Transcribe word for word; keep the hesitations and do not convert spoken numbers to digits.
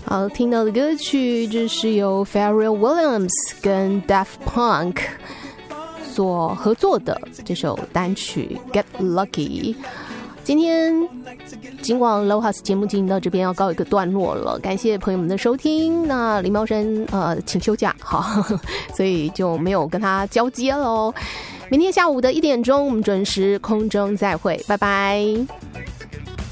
好，听到的歌曲这是由 Pharrell Williams 跟 Daft Punk 所合作的这首单曲 Get Lucky。今天金广 Low House 节目进行到这边要告一个段落了，感谢朋友们的收听。那林茂生呃请休假，好，所以就没有跟他交接喽。明天下午的一点钟，我们准时空中再会，拜拜。